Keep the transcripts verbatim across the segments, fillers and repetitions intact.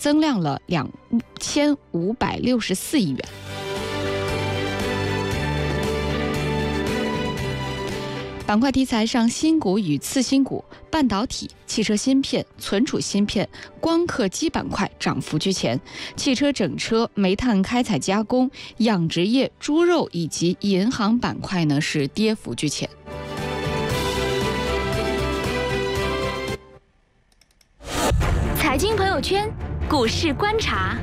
增量了两千五百六十四亿元。板块题材上，新股与次新股、半导体、汽车芯片、存储芯片、光刻机板块涨幅居前，汽车整车、煤炭开采加工、养殖业、猪肉以及银行板块呢是跌幅居前。 财经朋友圈，股市观察。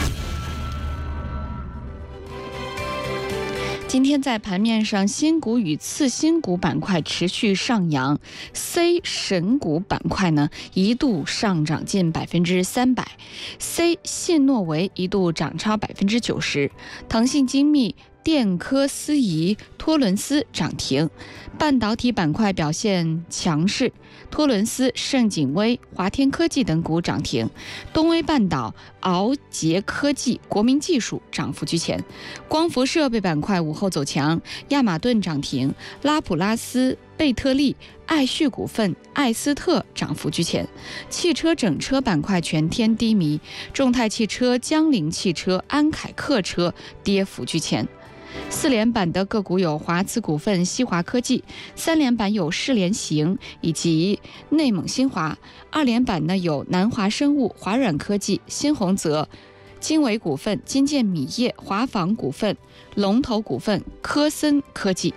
今天在盘面上，新股与次新股板块持续上扬 ，C 神股板块呢一度上涨近百分之三百 ，C 信诺维一度涨超百分之九十，腾讯精密、电科思怡、托伦斯涨停，半导体板块表现强势，托伦斯、盛景微、华天科技等股涨停，东威半岛、鳌杰科技、国民技术涨幅居前，光伏设备板块午后走强，亚马顿涨停，拉普拉斯、贝特利、爱旭股份、艾斯特涨幅居前，汽车整车板块全天低迷，众泰汽车、江铃汽车、安凯客车跌幅居前。四连板的个股有华慈股份、西华科技，三连板有世联行以及内蒙新华，二连板呢有南华生物、华软科技、新鸿泽、金维股份、金建米业、华纺股份、龙头股份、科森科技。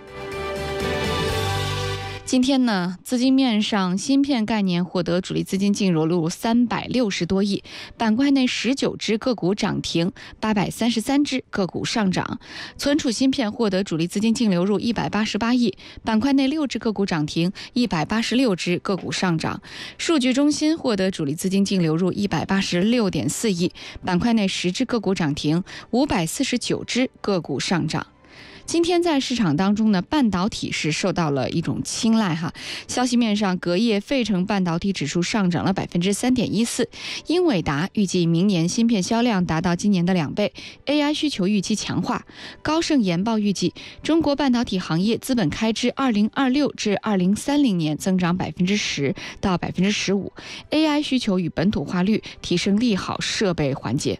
今天呢，资金面上，芯片概念获得主力资金净流入三百六十多亿，板块内十九只个股涨停，八百三十三只个股上涨。存储芯片获得主力资金净流入一百八十八亿，板块内六只个股涨停，一百八十六只个股上涨。数据中心获得主力资金净流入一百八十六点四亿，板块内十只个股涨停，五百四十九只个股上涨。今天在市场当中呢，半导体是受到了一种青睐哈。消息面上，隔夜费城半导体指数上涨了百分之三点一四，英伟达预计明年芯片销量达到今年的两倍 ，A I 需求预期强化。高盛研报预计，中国半导体行业资本开支二零二六至二零三零年增长百分之十到百分之十五 ，A I 需求与本土化率提升利好设备环节。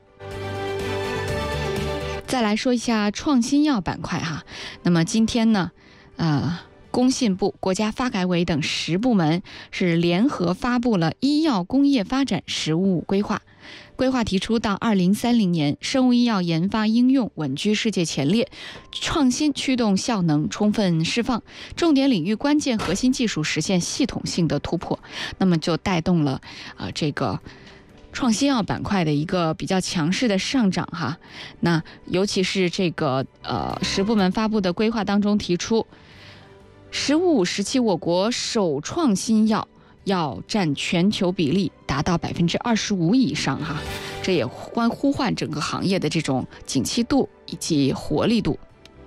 再来说一下创新药板块哈，那么今天呢，呃，工信部、国家发改委等十部门是联合发布了医药工业发展实务规划。规划提出，到二零三零年，生物医药研发应用稳居世界前列，创新驱动效能充分释放，重点领域关键核心技术实现系统性的突破，那么就带动了啊、呃、这个。创新药板块的一个比较强势的上涨哈，那尤其是这个呃十部门发布的规划当中提出，十五五时期我国首创新药要占全球比例达到百分之二十五以上哈，这也呼呼唤整个行业的这种景气度以及活力度。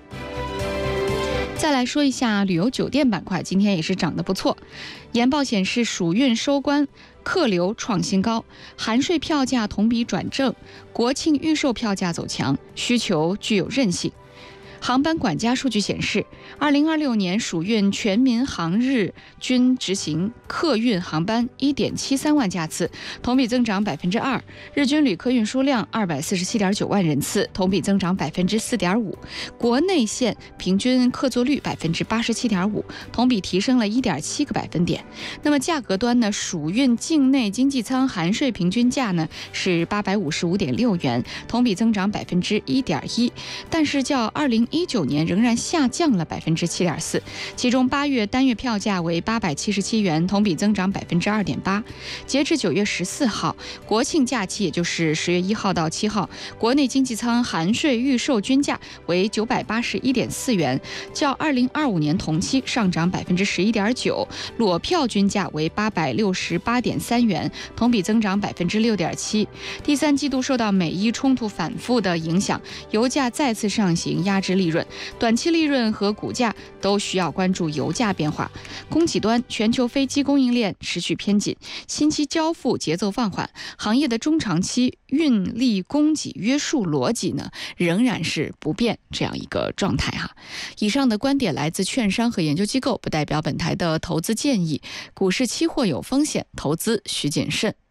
再来说一下旅游酒店板块，今天也是涨得不错。研报显示，暑运收官，客流创新高，含税票价同比转正，国庆预售票价走强，需求具有韧性。航班管家数据显示，二零二六年暑运全民航日均执行客运航班一点七三万架次，同比增长百分之二，日均旅客运输量二百四十七点九万人次，同比增长百分之四点五，国内线平均客座率百分之八十七点五，同比提升了一点七个百分点。那么价格端呢，暑运境内经济舱含税平均价呢是八百五十五点六元，同比增长百分之一点一，但是较二零一九年仍然下降了百分之七点四，其中八月单月票价为八百七十七元，同比增长百分之二点八。截至九月十四号，国庆假期，也就是十月一号到七号，国内经济舱含税预售均价为九百八十一点四元，较二零二五年同期上涨百分之十一点九，裸票均价为八百六十八点三元，同比增长百分之六点七。第三季度受到美伊冲突反复的影响，油价再次上行，压制利润，短期利润和股价都需要关注油价变化。供给端，全球飞机供应链持续偏紧，新机交付节奏放缓，行业的中长期运力供给约束逻辑呢仍然是不变这样一个状态哈。以上的观点来自券商和研究机构，不代表本台的投资建议。股市期货有风险，投资需谨慎。